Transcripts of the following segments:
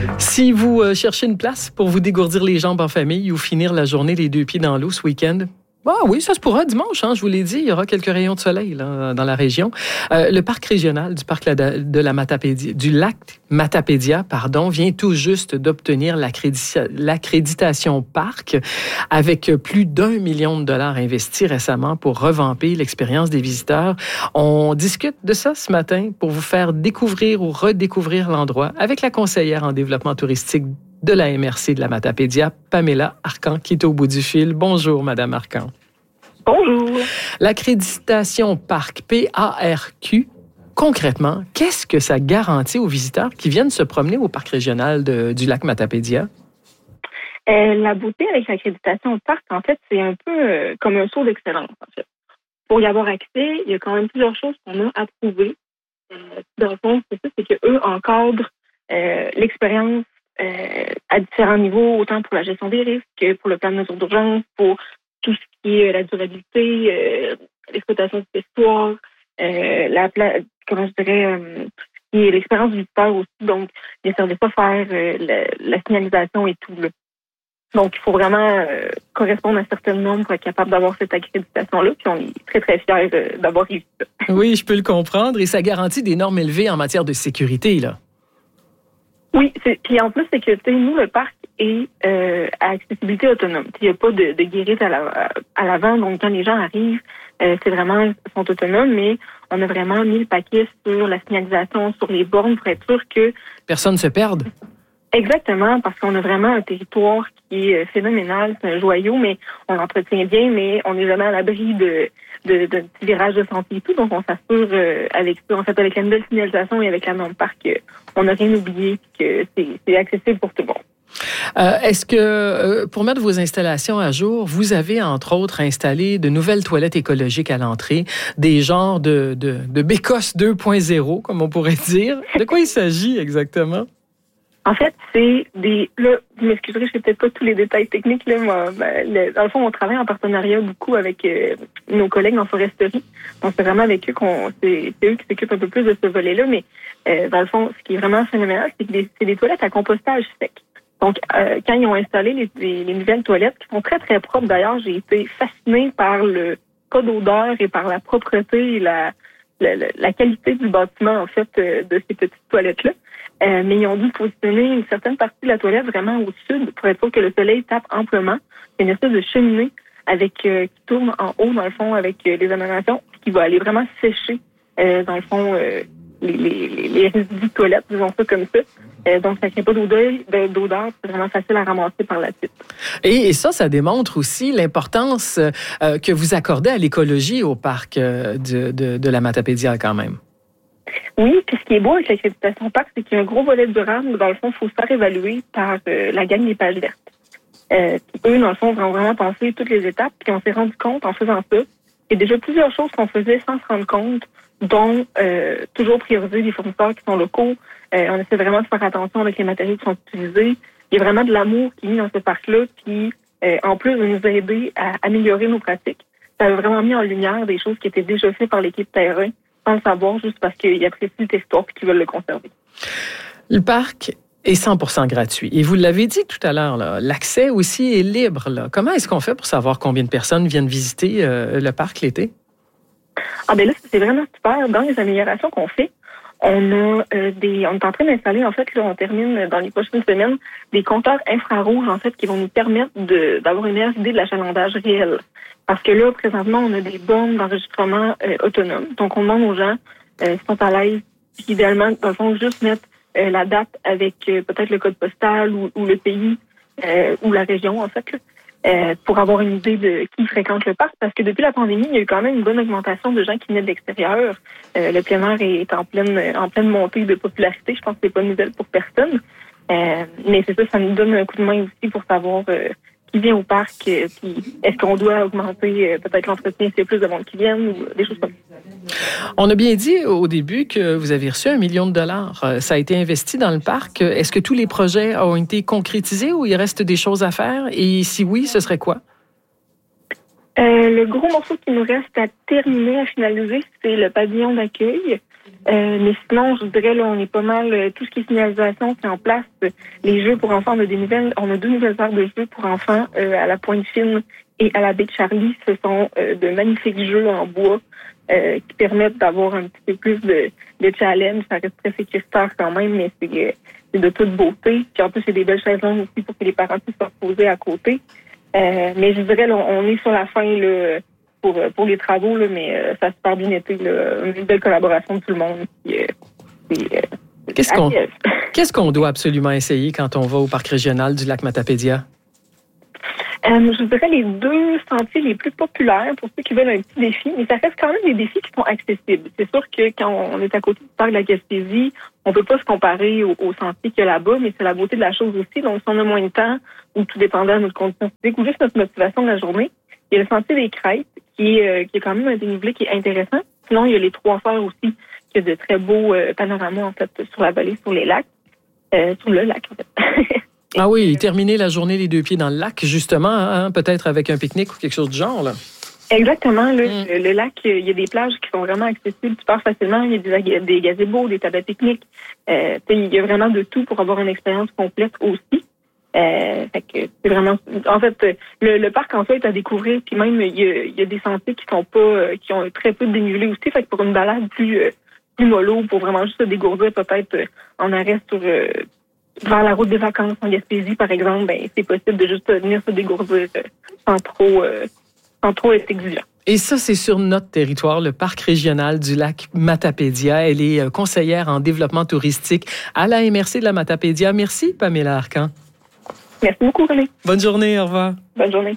Si vous cherchez une place pour vous dégourdir les jambes en famille ou finir la journée les deux pieds dans l'eau ce week-end, oui, ça se pourra dimanche, je vous l'ai dit, il y aura quelques rayons de soleil là, dans la région. Le parc régional du parc de la Matapédia, du lac Matapédia, vient tout juste d'obtenir l'accréditation parc avec plus d'1 million de dollars investis récemment pour revamper l'expérience des visiteurs. On discute de ça ce matin pour vous faire découvrir ou redécouvrir l'endroit avec la conseillère en développement touristique de la MRC de la Matapédia, Pamela Arcan, qui est au bout du fil. Bonjour, Madame Arcan. Bonjour. L'accréditation parc PARQ, concrètement, qu'est-ce que ça garantit aux visiteurs qui viennent se promener au parc régional du lac Matapédia? La beauté avec l'accréditation parc, en fait, c'est un peu comme un saut d'excellence, en fait. Pour y avoir accès, il y a quand même plusieurs choses qu'on a approuvées. Dans le fond, c'est qu'eux encadrent l'expérience à différents niveaux, autant pour la gestion des risques que pour le plan de mesures d'urgence, pour tout ce qui est la durabilité, l'exploitation du territoire, tout ce qui est l'expérience du visiteur aussi, donc les services offerts, la signalisation et tout. Là. Donc, il faut vraiment correspondre à certaines normes pour être capable d'avoir cette accréditation-là, puis on est très, très fiers d'avoir réussi ça. Oui, je peux le comprendre, et ça garantit des normes élevées en matière de sécurité, là. Oui, puis en plus, c'est que nous, le parc est à accessibilité autonome. Il n'y a pas de guérite à l'avant, donc quand les gens arrivent, c'est vraiment, ils sont autonomes, mais on a vraiment mis le paquet sur la signalisation, sur les bornes pour être sûr que personne ne se perde. Exactement, parce qu'on a vraiment un territoire qui est phénoménal, c'est un joyau, mais on l'entretient bien, mais on n'est jamais à l'abri de petits virages de sentier et tout, donc on s'assure avec ça, en fait, avec la nouvelle signalisation et avec la norme parc, on n'a rien oublié, que c'est accessible pour tout le monde. Est-ce que, pour mettre vos installations à jour, vous avez, entre autres, installé de nouvelles toilettes écologiques à l'entrée, des genres de Bécosse 2.0, comme on pourrait dire? De quoi il s'agit exactement? En fait, c'est là, vous m'excuserez, je sais peut-être pas tous les détails techniques, là, dans le fond, on travaille en partenariat beaucoup avec nos collègues en foresterie. Donc, c'est vraiment avec eux c'est eux qui s'occupent un peu plus de ce volet-là, mais dans le fond, ce qui est vraiment phénoménal, c'est que c'est des toilettes à compostage sec. Donc, quand ils ont installé les nouvelles toilettes, qui sont très, très propres d'ailleurs, j'ai été fascinée par le code d'odeur et par la propreté et la qualité du bâtiment, en fait, de ces petites toilettes-là. Mais ils ont dû positionner une certaine partie de la toilette vraiment au sud pour être sûr que le soleil tape amplement. C'est une espèce de cheminée qui tourne en haut, dans le fond, avec les émanations, qui va aller vraiment sécher, dans le fond, les résidus de toilette, disons ça comme ça. Donc, ça ne crée pas d'odeur, c'est vraiment facile à ramasser par la suite. Et ça démontre aussi l'importance que vous accordez à l'écologie au parc de la Matapédia quand même. Oui, puis ce qui est beau avec l'accréditation parc, c'est qu'il y a un gros volet durable. Dans le fond, il faut se faire évaluer par la gang des pages vertes. Puis eux, dans le fond, vont vraiment penser toutes les étapes. Puis on s'est rendu compte en faisant ça. Il y a déjà plusieurs choses qu'on faisait sans se rendre compte, dont toujours prioriser les fournisseurs qui sont locaux. On essaie vraiment de faire attention avec les matériaux qui sont utilisés. Il y a vraiment de l'amour qui est mis dans ce parc-là. Puis en plus de nous aider à améliorer nos pratiques, ça a vraiment mis en lumière des choses qui étaient déjà faites par l'équipe terrain, sans le savoir, juste parce qu'ils apprécient le territoire et qu'ils veulent le conserver. Le parc est 100% gratuit. Et vous l'avez dit tout à l'heure, là, l'accès aussi est libre. Là. Comment est-ce qu'on fait pour savoir combien de personnes viennent visiter le parc l'été? Ben là, c'est vraiment super. Dans les améliorations qu'on fait, on est en train d'installer, en fait, là, on termine dans les prochaines semaines, des compteurs infrarouges, en fait, qui vont nous permettre d'avoir une meilleure idée de l'achalandage réel. Parce que là, présentement, on a des bornes d'enregistrement autonomes. Donc, on demande aux gens s'ils sont à l'aise, idéalement, dans le fond, juste mettre la date avec peut-être le code postal ou le pays ou la région, en fait, là, pour avoir une idée de qui fréquente le parc. Parce que depuis la pandémie, il y a eu quand même une bonne augmentation de gens qui venaient de l'extérieur. Le plein air est en pleine montée de popularité. Je pense que c'est pas une nouvelle pour personne. Mais c'est ça nous donne un coup de main aussi pour savoir qui vient au parc, puis est-ce qu'on doit augmenter peut-être l'entretien s'il y a plus de monde qui viennent ou des choses comme ça. On a bien dit au début que vous avez reçu $1 million. Ça a été investi dans le parc. Est-ce que tous les projets ont été concrétisés ou il reste des choses à faire? Et si oui, ce serait quoi? Le gros morceau qui nous reste à terminer, à finaliser, c'est le pavillon d'accueil. Mais sinon, je dirais, là, on est pas mal, tout ce qui est signalisation, c'est en place. Les jeux pour enfants, on a 2 nouvelles aires de jeux pour enfants à la Pointe-Fine et à la baie de Charlie. Ce sont de magnifiques jeux en bois qui permettent d'avoir un petit peu plus de challenge. Ça reste très sécuritaire quand même, mais c'est de toute beauté. Puis en plus, c'est des belles chaises longues aussi pour que les parents puissent se reposer à côté. Mais je dirais, là, on est sur la fin là, pour les travaux, là, mais ça a super bien été. Là, une belle collaboration de tout le monde. Qu'est-ce qu'on doit absolument essayer quand on va au parc régional du lac Matapédia? Je dirais les 2 sentiers les plus populaires pour ceux qui veulent un petit défi, mais ça reste quand même des défis qui sont accessibles. C'est sûr que quand on est à côté du parc de la Gaspésie, on ne peut pas se comparer aux sentiers qu'il y a là-bas, mais c'est la beauté de la chose aussi. Donc, si on a moins de temps, ou tout dépendant de notre condition physique, ou juste notre motivation de la journée, il y a le sentier des Crêtes, qui est quand même un dénivelé qui est intéressant. Sinon, il y a les 3 Fers aussi, qui a de très beaux panoramas, en fait, sur la vallée, sur les lacs. Sur le lac, en fait. Ah oui, terminer la journée les 2 pieds dans le lac, justement, hein, peut-être avec un pique-nique ou quelque chose du genre, là. Exactement. Le lac, il y a des plages qui sont vraiment accessibles super facilement. Il y a des gazebos, des tables pique-nique. Il y a vraiment de tout pour avoir une expérience complète aussi. Fait que c'est vraiment, en fait, le parc en soi est à découvrir. Puis même, il y a des sentiers qui sont pas, qui ont très peu de dénivelé aussi. Fait que pour une balade plus mollo, pour vraiment juste se dégourdir peut-être en arrêt vers la route des vacances en Gaspésie, par exemple, ben c'est possible de juste venir se dégourdir sans trop être exigeant. Et ça, c'est sur notre territoire, le parc régional du lac Matapédia. Elle est conseillère en développement touristique à la MRC de la Matapédia. Merci, Pamela Arcan. Merci beaucoup, René. Bonne journée, au revoir. Bonne journée.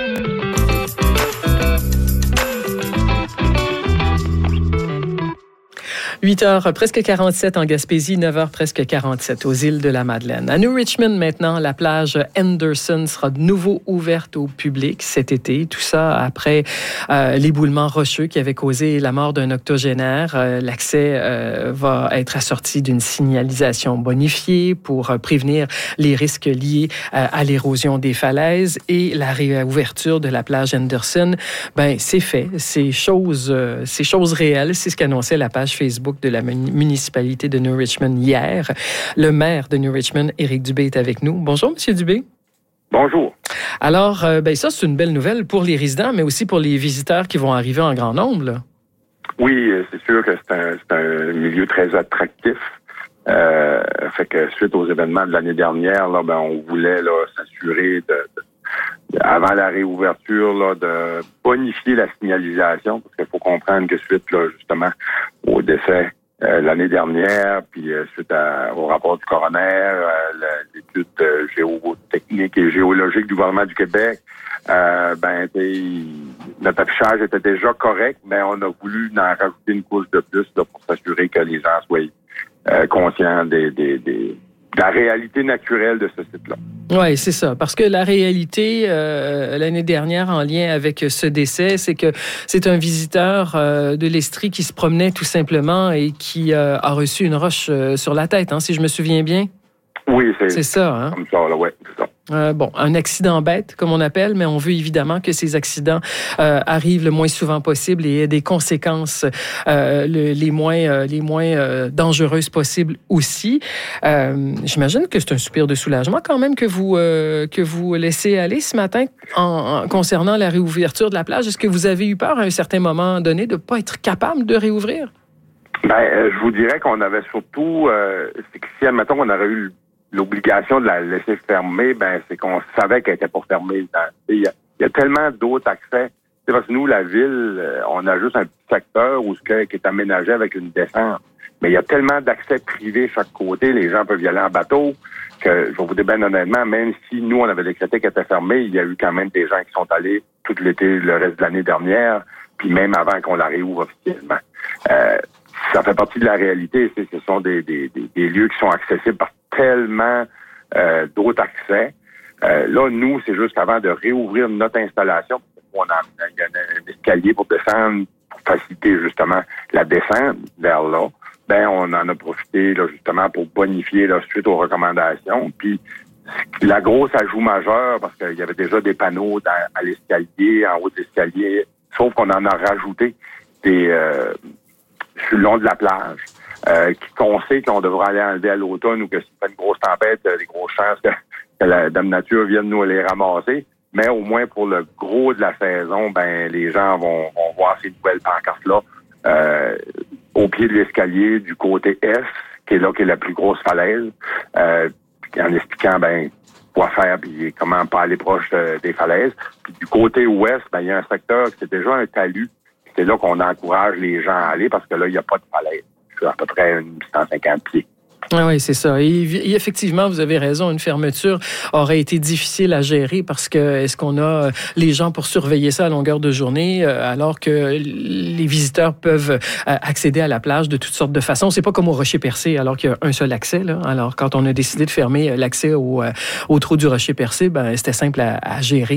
8h presque 47 en Gaspésie, 9h presque 47 aux îles de la Madeleine. À New Richmond maintenant, la plage Henderson sera de nouveau ouverte au public cet été. Tout ça après l'éboulement rocheux qui avait causé la mort d'un octogénaire. L'accès va être assorti d'une signalisation bonifiée pour prévenir les risques liés à l'érosion des falaises, et la réouverture de la plage Henderson, ben c'est fait, c'est chose réelle. C'est ce qu'annonçait la page Facebook de la municipalité de New Richmond hier. Le maire de New Richmond, Éric Dubé, est avec nous. Bonjour, Monsieur Dubé. Bonjour. Alors, ça, c'est une belle nouvelle pour les résidents, mais aussi pour les visiteurs qui vont arriver en grand nombre, là. Oui, c'est sûr que c'est un milieu très attractif. Fait que suite aux événements de l'année dernière, là, on voulait s'assurer avant la réouverture, là, de bonifier la signalisation, parce qu'il faut comprendre que suite, là, justement, au décès l'année dernière, puis suite au rapport du coroner, l'étude géotechnique et géologique du gouvernement du Québec, notre affichage était déjà correct, mais on a voulu en rajouter une couche de plus là, pour s'assurer que les gens soient conscients de la réalité naturelle de ce site-là. Oui, c'est ça. Parce que la réalité, l'année dernière, en lien avec ce décès, c'est que c'est un visiteur de l'Estrie qui se promenait tout simplement et qui a reçu une roche sur la tête, hein, si je me souviens bien. Oui, c'est ça. Hein? Comme ça, là, oui, c'est ça. Un accident bête, comme on appelle, mais on veut évidemment que ces accidents arrivent le moins souvent possible et aient des conséquences les moins dangereuses possibles aussi. J'imagine que c'est un soupir de soulagement quand même que vous laissez aller ce matin concernant la réouverture de la plage. Est-ce que vous avez eu peur à un certain moment donné de ne pas être capable de réouvrir? Je vous dirais qu'on avait surtout, c'est que si, admettons, on aurait eu l'obligation de la laisser fermer, c'est qu'on savait qu'elle était pas fermée. Il y a tellement d'autres accès. C'est parce que nous, la ville, on a juste un petit secteur qui est aménagé avec une descente. Mais il y a tellement d'accès privés chaque côté, les gens peuvent y aller en bateau, que je vais vous dire bien honnêtement, même si nous, on avait décrété qu'elle était fermée, il y a eu quand même des gens qui sont allés tout l'été, le reste de l'année dernière, puis même avant qu'on la réouvre officiellement. Ça fait partie de la réalité. Ce sont des lieux qui sont accessibles par tellement d'autres accès. Là, nous, c'est juste qu'avant de réouvrir notre installation, il y a un escalier pour descendre, pour faciliter justement la descente vers là. On en a profité là, justement pour bonifier là, suite aux recommandations. Puis la grosse ajout majeur, parce qu'il y avait déjà des panneaux à l'escalier, en haut de l'escalier, sauf qu'on en a rajouté sur le long de la plage, qu'on sait qu'on devra aller enlever à l'automne ou que s'il fait une grosse tempête, des grosses chances que la Dame Nature vienne nous les ramasser. Mais au moins pour le gros de la saison, ben les gens vont voir ces nouvelles pancartes-là au pied de l'escalier du côté est, qui est la plus grosse falaise, en expliquant quoi faire puis comment pas aller proche des falaises. Puis du côté ouest, il y a un secteur qui c'est déjà un talus. C'est là qu'on encourage les gens à aller parce que là, il n'y a pas de falaise. C'est à peu près 150 pieds. Ah oui, c'est ça. Et effectivement, vous avez raison, une fermeture aurait été difficile à gérer parce que est-ce qu'on a les gens pour surveiller ça à longueur de journée alors que les visiteurs peuvent accéder à la plage de toutes sortes de façons? C'est pas comme au Rocher-Percé alors qu'il y a un seul accès, là. Alors, quand on a décidé de fermer l'accès au trou du Rocher-Percé, c'était simple à gérer.